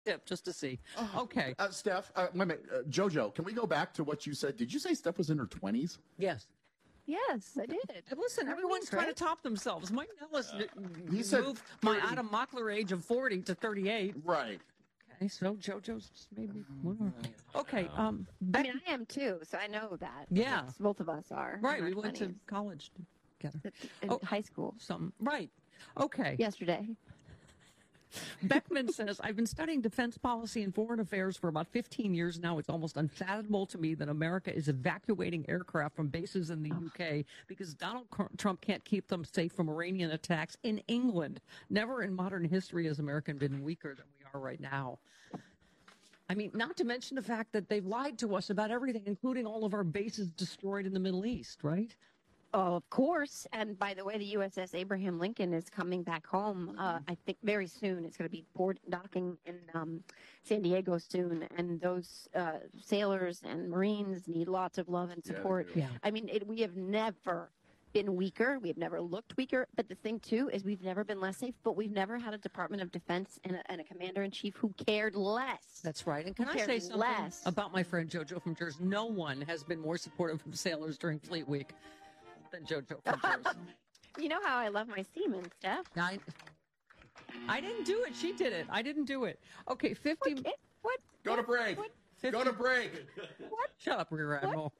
tip just to see. Okay. Steph, wait a minute. JoJo, can we go back to what you said? Did you say Steph was in her 20s? Yes. Yes, I did. Listen, everyone's trying to top themselves. Mike Nellis moved my Adam Mockler age of 40 to 38. Right. Okay, so JoJo's maybe more. Okay. I mean, I am too, so I know that. Yeah. Both of us are. Right. We went to college together. In high school. Right. Okay. Yesterday. Beckman says, I've been studying defense policy and foreign affairs for about 15 years now. It's almost unfathomable to me that America is evacuating aircraft from bases in the UK because Donald Trump can't keep them safe from Iranian attacks in England. Never in modern history has America been weaker than we are right now. I mean, not to mention the fact that they've lied to us about everything, including all of our bases destroyed in the Middle East, right? Oh, of course. And by the way, the USS Abraham Lincoln is coming back home. I think very soon. It's going to be docking in San Diego soon. And those sailors and Marines need lots of love and support. Yeah. I mean, we have never been weaker. We have never looked weaker. But the thing, too, is we've never been less safe. But we've never had a Department of Defense and a commander-in-chief who cared less. That's right. And can I say something about my friend JoJo from Jersey? No one has been more supportive of sailors during Fleet Week than JoJo from Jersey. You know how I love my seamen, Steph. I didn't do it. She did it. I didn't do it. Okay, 50. What? Go to break. 50, Go to break. What? Shut up, Rear Admiral.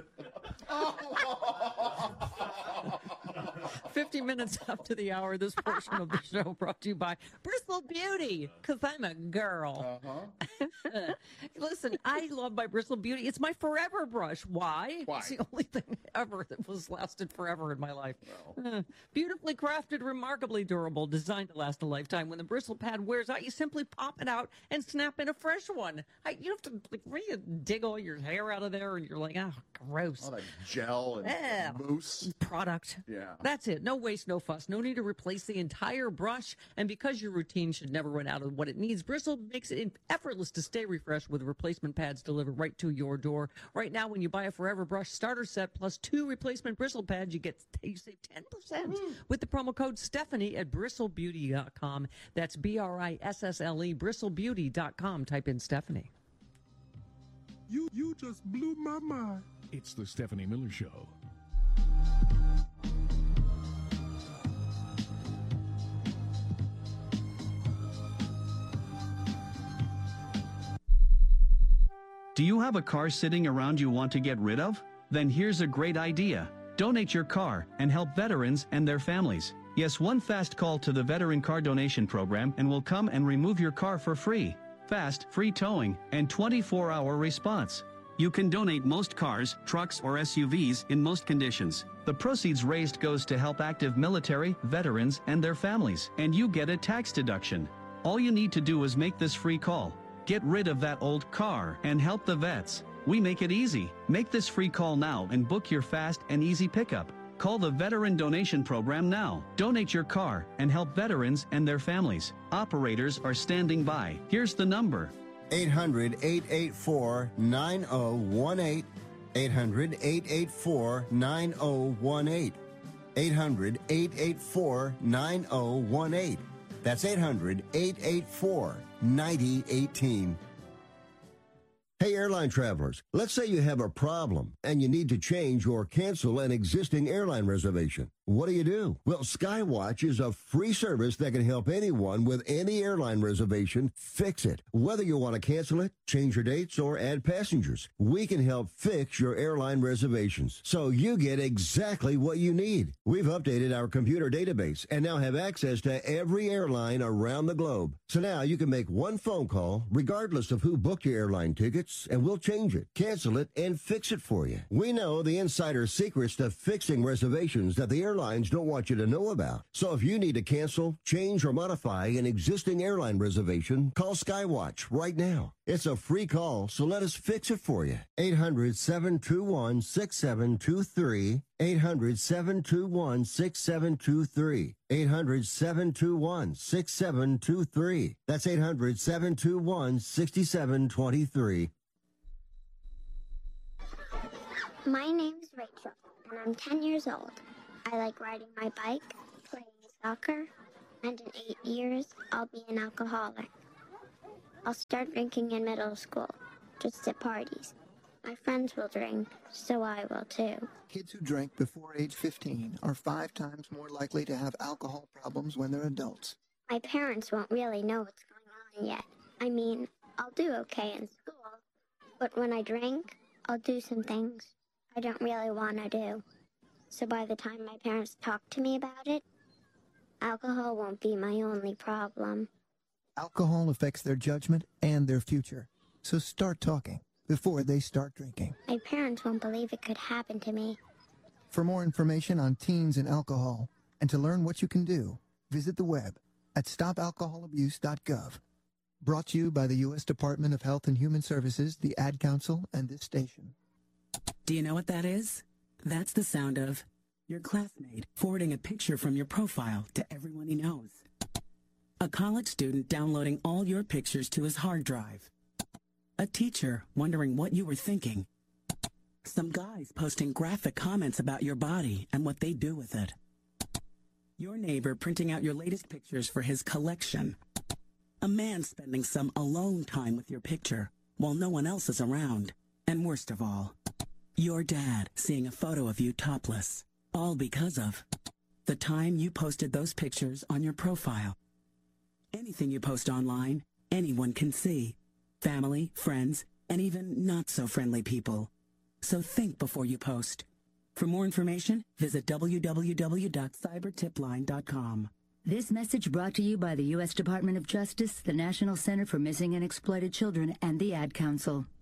50 minutes after the hour, this portion of the show brought to you by Bristol Beauty, because I'm a girl. Listen, I love my Bristol Beauty. It's my forever brush. Why? It's the only thing ever that was lasted forever in my life. Beautifully crafted, remarkably durable, designed to last a lifetime. When the bristle pad wears out, you simply pop it out and snap in a fresh one. You have to really dig all your hair out of there, and you're like, oh, gross. All that gel and mousse. Product. Yeah. That's it. No waste, no fuss. No need to replace the entire brush. And because your routine should never run out of what it needs, Bristle makes it effortless to stay refreshed with replacement pads delivered right to your door. Right now, when you buy a Forever Brush starter set plus 2 replacement bristle pads, you save 10% with the promo code Stephanie at bristlebeauty.com. That's BRISSLE, bristlebeauty.com. Type in Stephanie. You just blew my mind. It's the Stephanie Miller Show. Do you have a car sitting around you want to get rid of? Then here's a great idea. Donate your car and help veterans and their families. Yes, one fast call to the Veteran Car Donation Program and we'll come and remove your car for free. Fast, free towing, and 24-hour response. You can donate most cars, trucks, or SUVs in most conditions. The proceeds raised goes to help active military, veterans, and their families, and you get a tax deduction. All you need to do is make this free call. Get rid of that old car and help the vets. We make it easy. Make this free call now and book your fast and easy pickup. Call the Veteran Donation Program now. Donate your car and help veterans and their families. Operators are standing by. Here's the number. 800-884-9018. 800-884-9018. 800-884-9018. That's 800-884-9018. Hey, airline travelers, let's say you have a problem and you need to change or cancel an existing airline reservation. What do? Well, Skywatch is a free service that can help anyone with any airline reservation fix it. Whether you want to cancel it, change your dates, or add passengers, we can help fix your airline reservations so you get exactly what you need. We've updated our computer database and now have access to every airline around the globe. So now you can make one phone call regardless of who booked your airline tickets, and we'll change it, cancel it, and fix it for you. We know the insider secrets to fixing reservations that the airlines don't want you to know about. So if you need to cancel, change, or modify an existing airline reservation, call Skywatch right now. It's a free call, so let us fix it for you. 800-721-6723. 800-721-6723. 800-721-6723. That's 800-721-6723. My name's Rachel, and I'm 10 years old. I like riding my bike, playing soccer, and in 8 years, I'll be an alcoholic. I'll start drinking in middle school, just at parties. My friends will drink, so I will too. Kids who drink before age 15 are 5 times more likely to have alcohol problems when they're adults. My parents won't really know what's going on yet. I mean, I'll do okay in school, but when I drink, I'll do some things I don't really want to do. So by the time my parents talk to me about it, alcohol won't be my only problem. Alcohol affects their judgment and their future, so start talking before they start drinking. My parents won't believe it could happen to me. For more information on teens and alcohol, and to learn what you can do, visit the web at stopalcoholabuse.gov. Brought to you by the U.S. Department of Health and Human Services, the Ad Council, and this station. Do you know what that is? That's the sound of your classmate forwarding a picture from your profile to everyone he knows. A college student downloading all your pictures to his hard drive. A teacher wondering what you were thinking. Some guys posting graphic comments about your body and what they do with it. Your neighbor printing out your latest pictures for his collection. A man spending some alone time with your picture while no one else is around. And worst of all, your dad seeing a photo of you topless. All because of the time you posted those pictures on your profile. Anything you post online, anyone can see. Family, friends, and even not-so-friendly people. So think before you post. For more information, visit www.cybertipline.com. This message brought to you by the U.S. Department of Justice, the National Center for Missing and Exploited Children, and the Ad Council.